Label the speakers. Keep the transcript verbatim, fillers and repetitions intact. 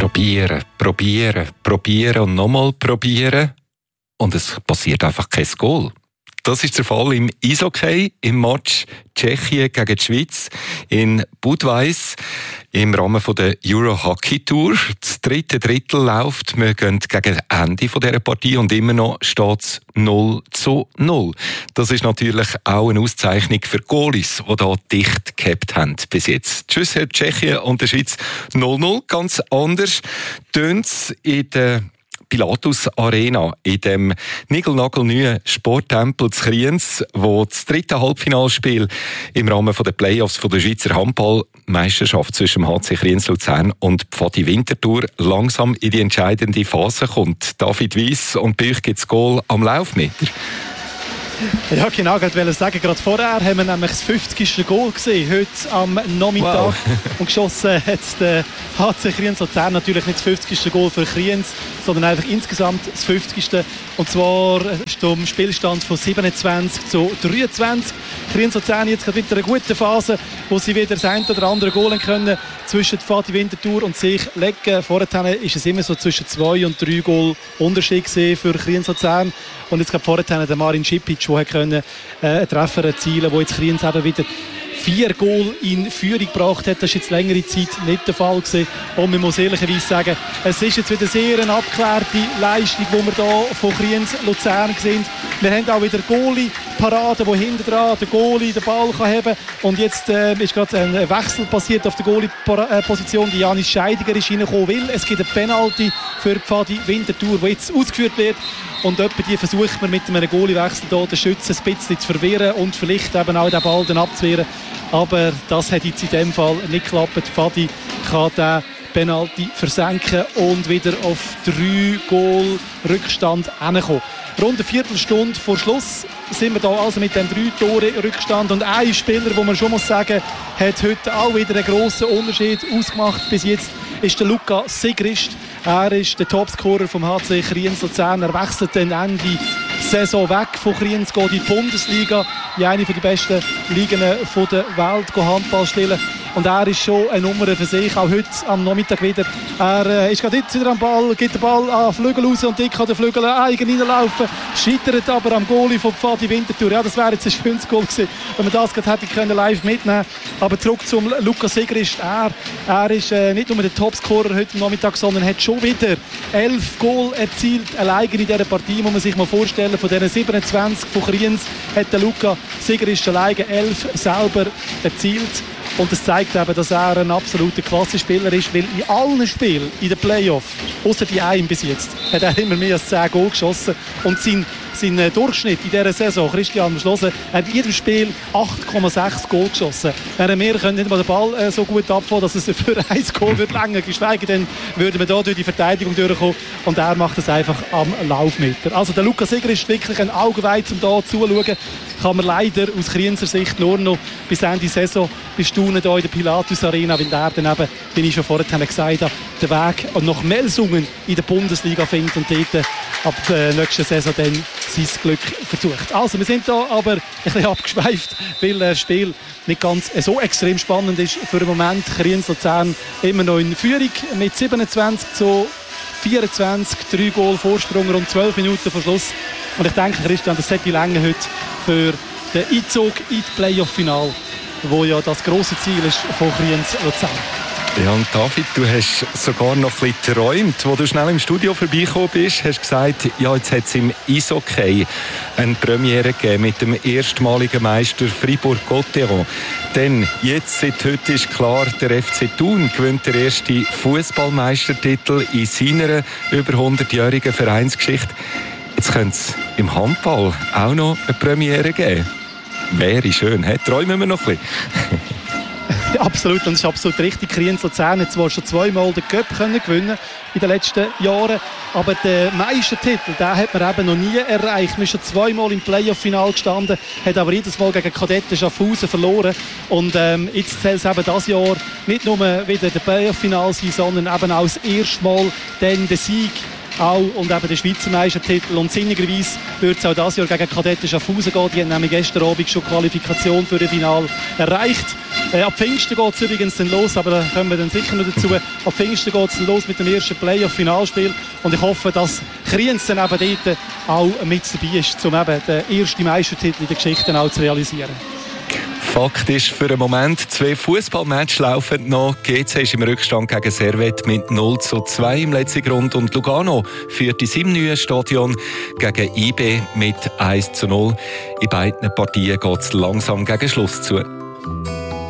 Speaker 1: Probieren, probieren, probieren und nochmal probieren. Und es passiert einfach kein Goal. Das ist der Fall im Eishockey, im Match Tschechien gegen die Schweiz in Budweis im Rahmen der Euro Hockey Tour. Das dritte Drittel läuft. Wir gehen gegen das Ende dieser Partie und immer noch steht es null zu null. Das ist natürlich auch eine Auszeichnung für Goalies, die hier dicht gehabt haben bis jetzt. Tschüss, Herr Tschechien und der Schweiz null null. Ganz anders tönt es in der Pilatus Arena, in dem niegelnagelneuen Sporttempel zu Kriens, wo das dritte Halbfinalspiel im Rahmen der Playoffs der Schweizer Handballmeisterschaft zwischen dem H C Kriens Luzern und Pfadi Winterthur langsam in die entscheidende Phase kommt. David Weiss, und bei euch gibt es Goal am Laufmeter.
Speaker 2: Ja, genau, ich wollte sagen, gerade vorher haben wir nämlich das fünfzigste Goal gesehen, heute am Nachmittag. Wow. Und geschossen hat der H C Kriens Luzern natürlich nicht das fünfzigste Goal für Kriens, sondern einfach insgesamt das fünfzigste. Und zwar zum Spielstand von siebenundzwanzig zu dreiundzwanzig. Kriens Luzern jetzt gerade wieder eine gute Phase, wo sie wieder das ein oder andere Goal können zwischen Pfadi Winterthur und sich legen. Vorher war es immer so zwischen zwei und drei Goal Unterschied für Kriens Luzern. Und jetzt gerade vorher der Marin Šipić, der können, äh, einen Treffer erzielen, wo jetzt Kriens eben wieder vier Goal in Führung gebracht hat. Das war jetzt längere Zeit nicht der Fall gewesen. Und man muss ehrlicherweise sagen, es ist jetzt wieder sehr eine abgeklärte Leistung, die wir hier von Kriens Luzern sehen. Wir haben auch wieder Goalie-Paraden, wo hinten dran der Goalie den Ball kann haben. Und jetzt äh, ist gerade ein Wechsel passiert auf der Goalie-Position. Die Janis Scheidiger ist reingekommen, weil es gibt eine Penalty für Pfadi Winterthur, die jetzt ausgeführt wird. Und etwa die versucht man mit einem Goalie-Wechsel hier den Schützen ein bisschen zu verwirren und vielleicht eben auch den Ball dann abzuwehren. Aber das hat jetzt in dem Fall nicht geklappt. Pfadi kann den Penalty versenken und wieder auf drei Goal Rückstand hinkommen. Rund eine Viertelstunde vor Schluss sind wir da also mit dem drei Tore Rückstand. Und ein Spieler, wo man schon muss sagen, hat heute auch wieder einen grossen Unterschied ausgemacht bis jetzt, ist der Luca Sigrist. Er ist der Topscorer vom H C Kriens Luzern. Er wechselt dann Ende Saison weg von Kriens, geht in die Bundesliga, in eine der besten Ligen der Welt, Handball spielen. Und er ist schon eine Nummer für sich, auch heute am Nachmittag wieder. Er äh, ist gerade jetzt wieder am Ball, gibt den Ball an Flügel raus und ich kann den Flügel eigen reinlaufen. Scheitert aber am Goalie von Pfadi Winterthur. Ja, das wäre jetzt ein schönes Goal gewesen, wenn man das gerade hätte können live mitnehmen. Aber zurück zum Luca Sigrist. Er, er ist äh, nicht nur der Topscorer heute am Nachmittag, sondern hat schon wieder elf Goal erzielt, alleine in dieser Partie, muss man sich mal vorstellen. Von diesen siebenundzwanzig von Kriens hat der Luca Sigrist alleine elf selber erzielt. Und das zeigt eben, dass er ein absoluter Klassenspieler ist, weil in allen Spielen in den Playoffs, außer die einen bis jetzt, hat er immer mehr als zehn Goal geschossen. Und sein, sein Durchschnitt in dieser Saison, Christian Beschlossen, hat in jedem Spiel acht Komma sechs Goal geschossen. Während wir können nicht mal den Ball äh, so gut abfangen, dass es für ein Goal wird länger, geschweige denn würden wir da durch die Verteidigung durchkommen. Und er macht es einfach am Laufmeter. Also der Luca Sigrist ist wirklich ein Augenweid, um da zuzuschauen. Kann man leider aus Krienser Sicht nur noch bis Ende Saison bestaunen hier in der Pilatus Arena, weil der dann eben, wie ich schon vorher gesagt habe, den Weg nach Melsungen in der Bundesliga findet und dort ab der nächsten Saison dann sein Glück versucht. Also wir sind da aber ein bisschen abgeschweift, weil das Spiel nicht ganz so extrem spannend ist für den Moment. Kriens Luzern immer noch in Führung mit siebenundzwanzig zu vierundzwanzig, drei Goal Vorsprung, rund zwölf Minuten vor Schluss. Und ich denke, Christian, das sollte länger heute für den Einzug in das Playoff-Final, wo ja das grosse Ziel ist von Kriens Luzern.
Speaker 1: Ja, und David, du hast sogar noch ein bisschen geträumt, wo du schnell im Studio vorbeigekommen bist, hast gesagt, ja, jetzt hat es im Eishockey eine Premiere gegeben mit dem erstmaligen Meister Fribourg-Gotteron. Denn jetzt, seit heute ist klar, der F C Thun gewinnt den ersten Fußballmeistertitel in seiner über hundertjährigen Vereinsgeschichte. Jetzt könnte es im Handball auch noch eine Premiere geben. Wäre schön, he? Träumen wir noch ein bisschen.
Speaker 2: Ja, absolut, und das ist absolut richtig. Kriens Luzern hat zwar schon zweimal den Cup können gewinnen in den letzten Jahren, aber den Meistertitel, den hat man eben noch nie erreicht. Man ist schon zweimal im Playoff-Final gestanden, hat aber jedes Mal gegen Kadetten Schaffhausen verloren. Und ähm, jetzt soll es eben dieses Jahr nicht nur wieder der Playoff-Final sein, sondern eben auch das erste Mal dann der Sieg auch und eben der Schweizer Meistertitel. Und sinnigerweise wird es auch dieses Jahr gegen Kadetten Schaffhausen gehen. Die haben nämlich gestern Abend schon Qualifikation für das Finale erreicht. Äh, ab Pfingsten geht es übrigens dann los, aber da kommen wir dann sicher noch dazu. Ab Pfingsten geht es dann los mit dem ersten Playoff-Finalspiel und ich hoffe, dass Kriens dann eben dort auch mit dabei ist, um eben den ersten Meistertitel in der Geschichte auch zu realisieren.
Speaker 1: Fakt ist für einen Moment, zwei Fußballmatches laufen noch. G C ist im Rückstand gegen Servette mit null zu zwei im letzten Grund und Lugano führt in seinem neuen Stadion gegen I B mit eins zu null. In beiden Partien geht es langsam gegen Schluss zu.